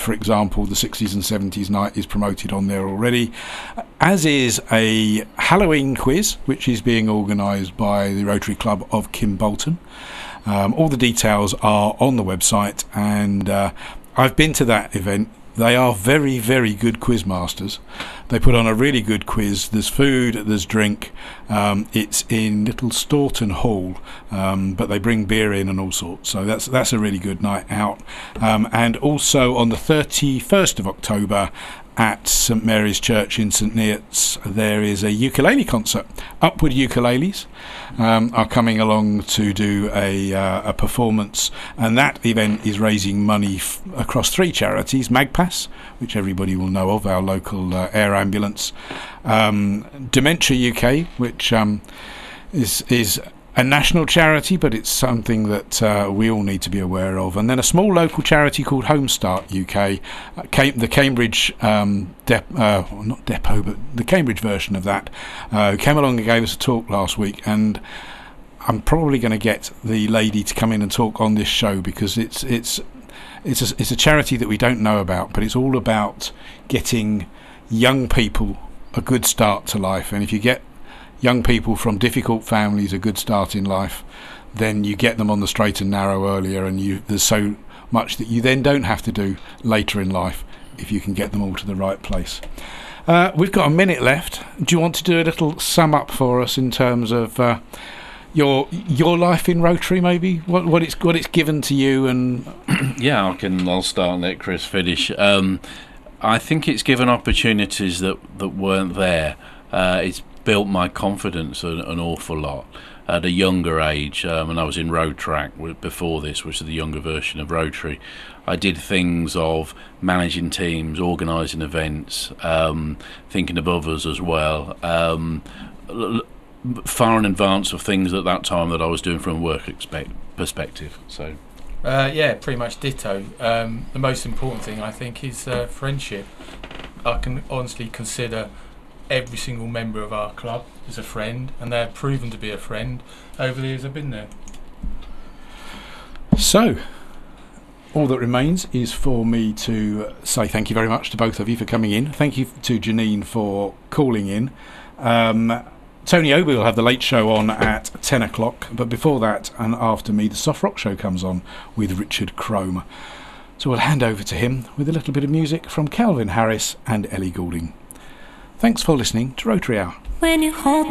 for example, the 60s and 70s night is promoted on there already, as is a Halloween quiz, which is being organised by the Rotary Club of Kimbolton. All the details are on the website, and I've been to that event. They are very, very good quiz masters. They put on a really good quiz. There's food, there's drink. It's in Little Staunton Hall, but they bring beer in and all sorts. So that's a really good night out. And also on the 31st of October at St Mary's Church in St Neots, there is a ukulele concert. Upward Ukuleles are coming along to do a performance, and that event is raising money across 3 charities: Magpass, which everybody will know of, our local air ambulance, Dementia UK, which is a national charity, but it's something that we all need to be aware of, and then a small local charity called Home Start UK, the Cambridge not depot, but the Cambridge version of that, came along and gave us a talk last week, and I'm probably going to get the lady to come in and talk on this show, because it's a charity that we don't know about, but it's all about getting young people a good start to life. And if you get young people from difficult families a good start in life, then you get them on the straight and narrow earlier, and there's so much that you then don't have to do later in life if you can get them all to the right place. We've got a minute left. Do you want to do a little sum up for us in terms of your life in Rotary, maybe what it's given to you? And yeah, I'll start and let Chris finish. I think it's given opportunities that weren't there. It's built my confidence an awful lot at a younger age. And I was in Road Track before this, which is the younger version of Rotary. I did things of managing teams, organising events, thinking of others as well, far in advance of things at that time that I was doing from a work perspective. So yeah, pretty much ditto. The most important thing, I think, is friendship. I can honestly consider every single member of our club is a friend, and they're proven to be a friend over the years I've been there. So, all that remains is for me to say thank you very much to both of you for coming in. Thank you to Janine for calling in. Tony Obi will have the late show on at 10 o'clock, but before that and after me, the Soft Rock Show comes on with Richard Crome. So we'll hand over to him with a little bit of music from Calvin Harris and Ellie Goulding. Thanks for listening to Rotary Hour. When you hold